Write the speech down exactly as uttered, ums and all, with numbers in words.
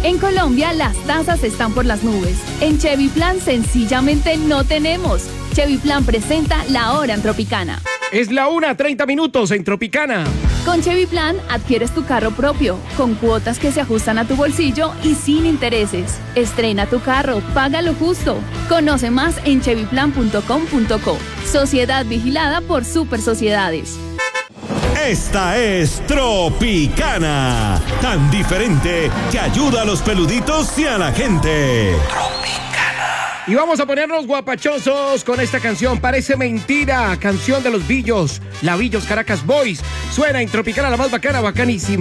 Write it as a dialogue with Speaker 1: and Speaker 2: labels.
Speaker 1: En Colombia las tasas están por las nubes. En Chevy Plan sencillamente no tenemos. Chevy Plan presenta La Hora en Tropicana.
Speaker 2: Es la una, treinta minutos en Tropicana.
Speaker 1: Con Chevy Plan adquieres tu carro propio, con cuotas que se ajustan a tu bolsillo y sin intereses. Estrena tu carro, paga lo justo. Conoce más en chevy plan punto com punto co. Sociedad vigilada por Super Sociedades.
Speaker 3: Esta es Tropicana, tan diferente que ayuda a los peluditos y a la gente.
Speaker 2: Y vamos a ponernos guapachosos con esta canción. Parece mentira, canción de los Billos, la Billos Caracas Boys. Suena en Tropicana, la más bacana, bacanísima.